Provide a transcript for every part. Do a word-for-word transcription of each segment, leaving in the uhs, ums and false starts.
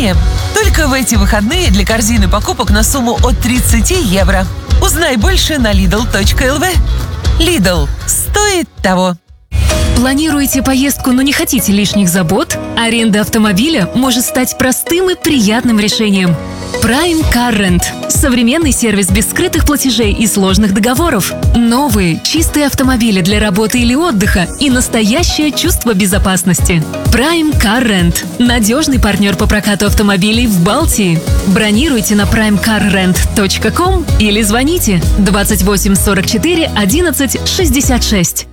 питания только в эти выходные для корзины покупок на сумму от тридцати евро. Узнай больше на лидл точка эл ви. Lidl. Стоит того. Планируете поездку, но не хотите лишних забот? Аренда автомобиля может стать простым и приятным решением. Prime Car Rent – современный сервис без скрытых платежей и сложных договоров. Новые, чистые автомобили для работы или отдыха и настоящее чувство безопасности. Prime Car Rent – надежный партнер по прокату автомобилей в Балтии. Бронируйте на прайм кар рент точка ком или звоните двадцать восемь сорок четыре одиннадцать шестьдесят шесть.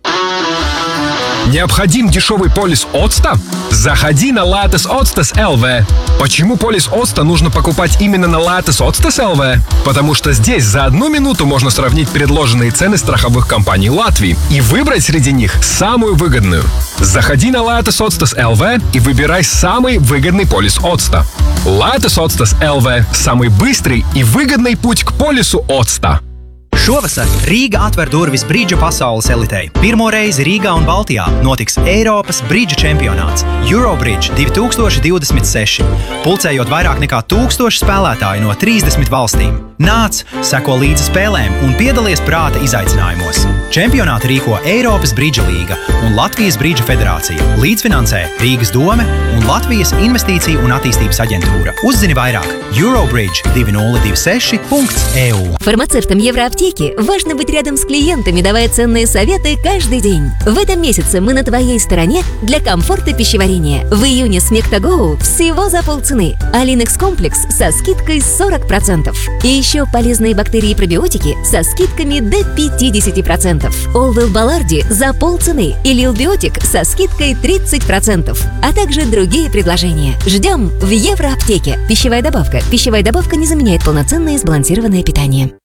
Необходим дешевый полис Оцта? Заходи на Lattes Otstas эл ви. Почему полис Оцта нужно покупать именно на Lattes Otstas эл ви? Потому что здесь за одну минуту можно сравнить предложенные цены страховых компаний Латвии и выбрать среди них самую выгодную. Заходи на Lattes Otstas эл ви и выбирай самый выгодный полис Оцта. Lattes Otstas эл ви – самый быстрый и выгодный путь к полису Оцта. Šovasar Rīga atver durvis bridža pasaules elitei. Pirmo reizi Rīgā un Baltijā notiks Eiropas bridža čempionāts Eurobridge divi tūkstoši divdesmit seši, pulcējot vairāk nekā tūkstoši spēlētāju no trīsdesmit valstīm. Nāc, seko līdzi spēlēm un piedalies prāta izaicinājumos. Čempionātu rīko Eiropas bridža līga un Latvijas bridža federācija. Līdzfinansē Rīgas dome un Latvijas investīciju un attīstības aģentūra. Uzzini vairāk eurobridge divi nulle divi seši punkts e u. Фармацевтам Евроаптеки важно быть рядом с клиентами, давая ценные советы каждый день. В этом месяце мы на твоей стороне для комфорта пищеварения. В июне Смектагоу всего за полцены, а Линекс комплекс со скидкой сорок процентов. И еще полезные бактерии и пробиотики со скидками до пятьдесят процентов. Олвел Баларди за полцены и Лилбиотик со скидкой тридцать процентов. А также другие предложения. Ждем в Евроаптеке. Пищевая добавка. Пищевая добавка не заменяет полноценное сбалансированное питание.